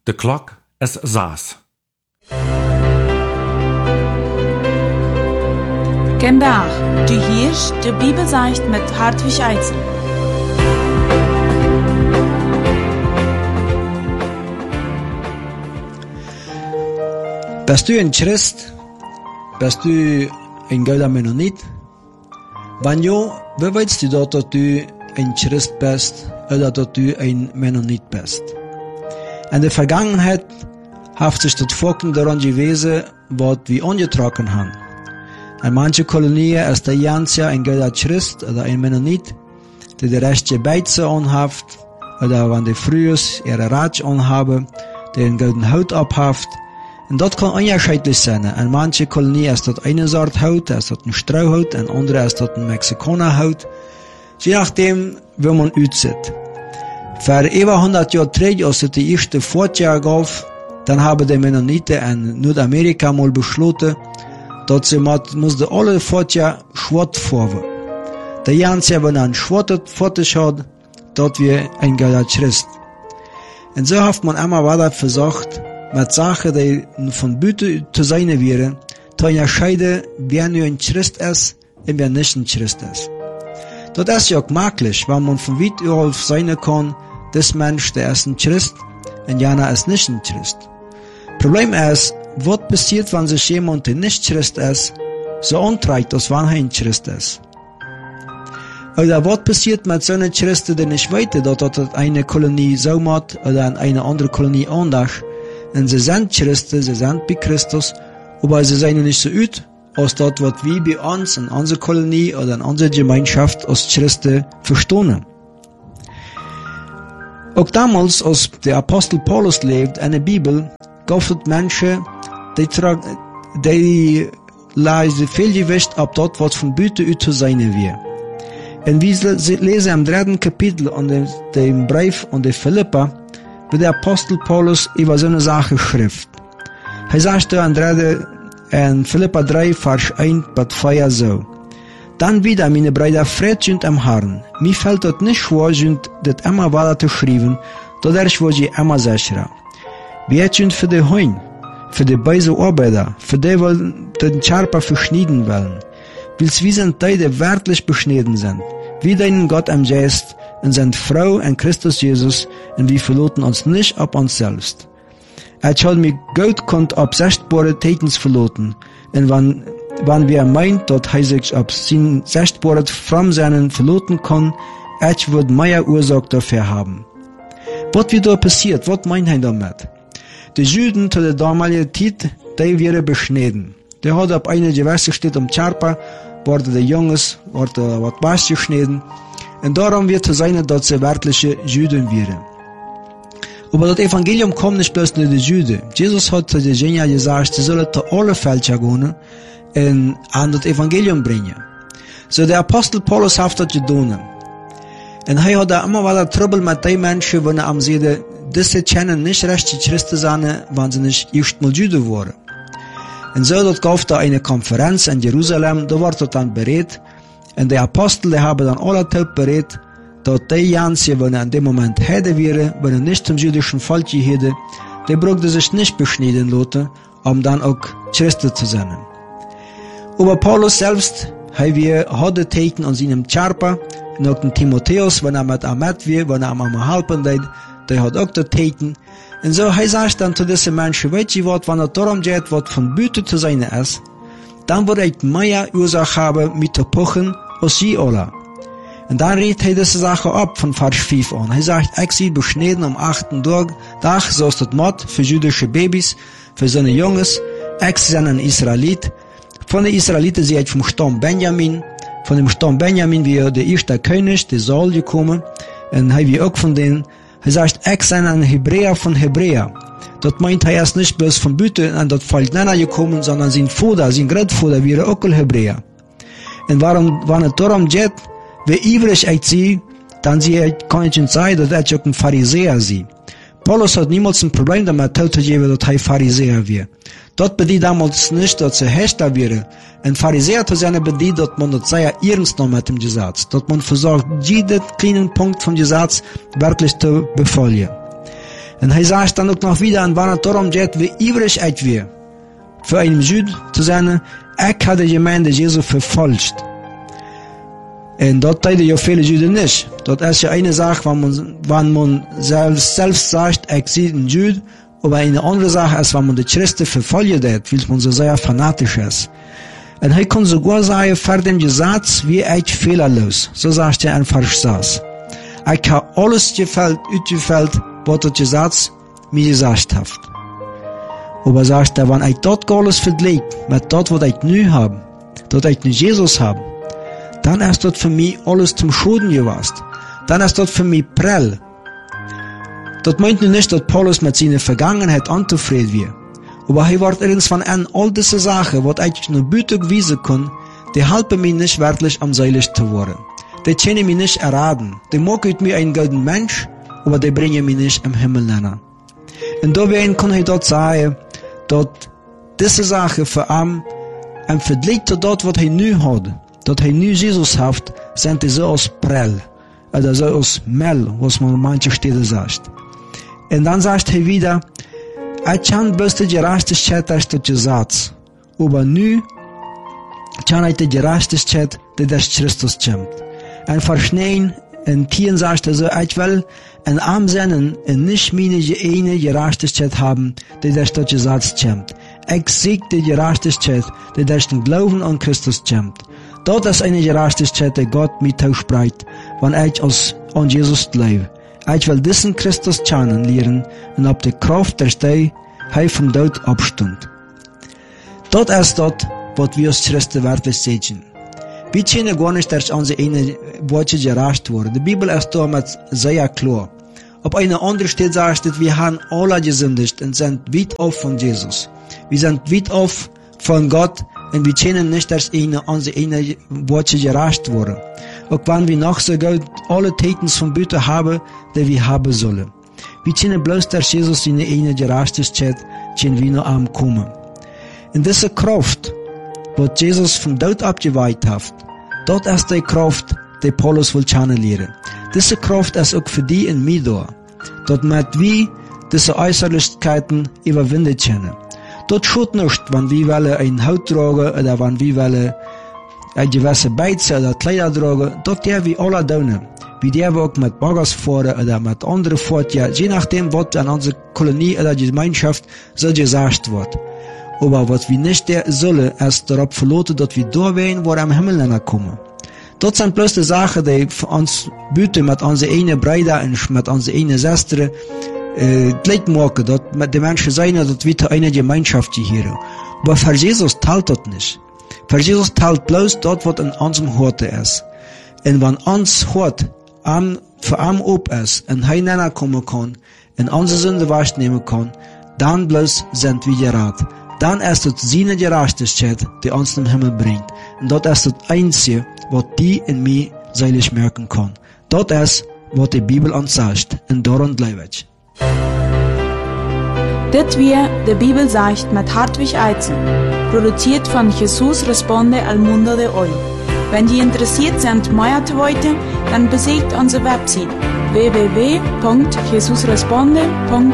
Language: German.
De klok is 6. Vandaag, du hörst de Bibelseicht mit Hartwig Eitzel. Bist du ein Christ? Bist du ein Gauder Mennonit? Wenn ja, wie weißt du dort, dass du ein Christ bist oder dass du ein Mennonit bist? In der Vergangenheit hat sich das Volk daran gewesen, was wir angetragen haben. In manchen Kolonien ist der Jansia ein Gauder Christ oder ein Mennonit, der die rechte Beize anhaft, oder wenn die frühers ihre Ratsch anhaben, der einen goldenen Haut abhaft. Und das kann unterschiedlich sein. In manchen Kolonien ist das eine Sorte Haut, ist das ein Strauhaut, in anderen ist das ein Mexikanerhaut. Je nachdem, wie man aussieht. Für über 100 Jahre zurück, als es die erste Fortjahr gab, dann haben die Mennoniten in Nordamerika mal beschlossen, dass sie mussten alle Fortjahr schwarz farben. Der Jansia, wenn ein schwarzes Fortjahr hat, dort wir ein Gauder Christ. Und so hat man immer weiter versucht, mit Sachen, die von Büte zu sein wären, zu unterscheiden, wer nur ein Christ ist und wer nicht ein Christ ist. Das ist ja auch möglich, weil man von weit überall sein kann, das Mensch, der ist ein Christ und jener ist nicht ein Christ. Problem ist, was passiert, wenn sich jemand, der nicht Christ ist, so antreibt, als wenn er ein Christ ist? Oder was passiert mit so einem Christen, der nicht weiß, dass das eine Kolonie so macht oder in eine andere Kolonie anders? Und sie sind Christen, sie sind bei Christus, aber sie sind nicht so gut, als das, was wir bei uns in unserer Kolonie oder in unserer Gemeinschaft als Christen verstehen. Auch damals, als der Apostel Paulus lebt in der Bibel, gab es Menschen, die leisen viel Gewicht auf das, was von Büte zu sein wird. Und wir lesen im 3. Kapitel an dem Brief an die Philippa, wie der Apostel Paulus über so eine Sache schrift. Er sagt in Philippa 3, Vers 1 bis 4 so: Dann wieder, meine Brüder, Fred sind am Herrn. Mir fällt das nicht schwer, das immer weiter zu schreiben, dadurch wurde ich immer sicherer. Wir sind für die Heun, für die böse Arbeiter, für die, die den Charper verschneiden wollen. Weil wir sind die, die wirklich beschnitten sind. Wir deinen Gott am Geist und sind Frau in Christus Jesus und wir verloten uns nicht auf uns selbst. Er hat mir Gott konnt auf sichtbare Tätens verloten und wenn wir meint, dass er sich auf sein sichtbare von seinen verloten kann, er wird mehr Ursache dafür haben. Was wird da passiert? Was meint er damit? Die Juden zu der damaligen Zeit, die wären beschnitten. Die hat auf eine gewisse steht Charpa, wurde die Jungs, wurde was was geschnitten. Und darum wird zu sein, dass sie wirkliche Juden wären. Aber das Evangelium kommt nicht bloß nur die Juden. Jesus hat zu den Jüngern gesagt, sie sollen zu alle Völker gehen und an das Evangelium bringen. So der Apostel Paulus hat das getan. Und er hat immer weiter Trouble mit den Menschen, wenn am Seide, diese kennen nicht recht die Christen sein, wenn sie nicht erstmal Juden waren. Und so dort gab da eine Konferenz in Jerusalem, da wurde dann berät, und die Apostel, die haben dann alle taub berät, dass die Jansen, wenn er in dem Moment Hede wäre, wenn er nicht zum jüdischen Volk gehörte, die brauchte sich nicht beschneiden lassen, dann auch Christen zu sein. Aber Paulus selbst, hatte Teken an seinem Charpa, und auch den Timotheus, wenn er mit Ahmed war, wenn er am Halpen leid, der hat auch das Teken. Und so, sagt dann zu diesen Menschen, weißt du was, wenn es darum geht, was von Büte zu sein ist, dann würde ich mehr Ursache haben, mit zu pochen, als sie alle. Und dann redet er diese Sache ab, von Vers 5 an. Er sagt, ich sie beschnitten am 8. Tag, so ist das Mord für jüdische Babys, für seine Jungs. Ich bin ein Israelit. Von den Israeliten sie vom Stamm Benjamin. Von dem Stamm Benjamin wie der erste König, der Saul gekommen. Und er wie auch von denen. Er sagt, ich bin ein Hebräer von Hebräer. Das meint er erst nicht bloß von Büte an das Volk Nenner gekommen, sondern sein Vater, sein Großvater wäre auch ein Hebräer. Und wenn es darum geht, wie ewig ich sie, dann kann ich nicht sagen, dass ich auch ein Pharisäer sie. Paulus hat niemals ein Problem damit, zu geben, dass er Pharisäer wäre. Das bedeutet damals nicht, dass er Hechter wäre. Ein Pharisäer zu sein bedeutet, dass man das sehr ernst nimmt mit dem Gesetz. Dass man versucht, jeden kleinen Punkt vom Gesetz wirklich zu befolgen. Und er sagt dann auch noch wieder, und wenn es darum geht, wie ewig alt wir, für einen Jüd zu sein, ich habe die Gemeinde Jesu verfolgt. Und dort teilen ja viele Juden nicht. Dort ist ja eine Sache, wenn man selbst sagt, ich sehe einen Jüd, aber eine andere Sache ist, wenn man die Christen verfolgt hat, weil man so sehr fanatisch ist. Und er kann sogar sagen, vor dem Gesetz, wie ich fehlerlos. So sagt er einfach das. Ich habe alles ausgefüllt, was das Gesetz mir gesagt hat. Aber sagt er, wenn ich dort alles vergleiche, mit dort, was ich neu habe, dort ich nicht Jesus habe, dann ist dort für mich alles zum Schulden gewesen. Dann ist dort für mich prell. Das meint nur nicht, dass Paulus mit seiner Vergangenheit unzufrieden wird. Aber er wird irgendwann an all diese Sachen, was ich nur Büte gewiesen kann, die helfen mir nicht wirklich am seilig zu werden. Die können mich nicht erraten. Die machen mir einen guten Mensch, aber die bringen mich nicht im Himmel nennen. Und dabei kann ich dort sagen, dass diese Sache für ihn im Vergleich zu dort, was er neu hat, dass er neu Jesus hat, sind die so aus Prell, oder so aus Mel, was man in manchen Städten sagt. Und dann sagt er wieder, ich kann bloß die Gerechtigkeit durch das Gesetz, aber neu kann ich die Gerechtigkeit, die durch Christus kommt. Und verschneien, und Tieren sagt er so, ich will in Arm sein und nicht meine eine Gerechtigkeit haben, die durch das Gesetz kommt. Ich sieg die Gerechtigkeit, die durch den Glauben an Christus kommt. Dort ist eine Gerechtigkeit, die Gott mir zuspricht, wenn ich an Jesus glaube. Ich will diesen Christus kennenlernen und ob die Kraft der Stei er vom Tod abstund. Dort ist dort, was wir als Christen wirklich sehen. Wir können gar nicht durch unsere eine Worte gerecht worden. Die Bibel ist damit sehr klar. Auf einer anderen Stelle sagt es, wir haben alle gesündigt und sind weit auf von Jesus. Wir sind weit auf von Gott und wir können nicht durch unsere eine Worte gerecht worden. Auch wenn wir noch so gut alle Täten von Büte haben, die wir haben sollen. Wir können bloß durch Jesus in eine Gerechtigkeit, können wir noch ankommen. Und diese Kraft, was Jesus vom Tod abgeweiht hat, dort ist die Kraft, die Paulus will kennenlernen. Diese Kraft ist auch für die in mir da. Dort mit wir diese Äußerlichkeiten überwinden können. Dort schaut nicht, wenn wir wollen ein Haut tragen oder wenn wir wollen eine gewisse Beize oder Kleider tragen. Dort der wir alle tun. Wie der wir auch mit Baggers fahren oder mit anderen fort, ja, je nachdem, was an unserer Kolonie oder Gemeinschaft so gesagt wird. Aber was wir nicht sollen, ist darauf verlassen, dass wir da werden, wo wir am Himmel kommen. Dort sind bloß die Sachen, die für uns bieten, mit unseren einen Brüdern und mit unseren einen Schwestern, gleich machen, dass die Menschen sein, dass wir eine Gemeinschaft hier. Aber für Jesus teilt das nicht. Für Jesus teilt bloß dort, was in unserem Hort ist. Und wenn uns Hort für ihn ob ist, und er kommen kann, und unsere Sünde wahrnehmen kann, dann bloß sind wir gerettet. Dann ist es seine Gerechtigkeit, die uns im Himmel bringt. Und dort ist das Einzige, was die in mir seilig merken kann. Dort ist, was die Bibel uns sagt. Und daran bleibe ich. Das wir die Bibel sagt mit Hartwig Eizen, produziert von Jesus Responde al Mundo de Hoy. Wenn die interessiert sind, mehr zu wollen, dann besucht unsere Website www.jesusresponde.org.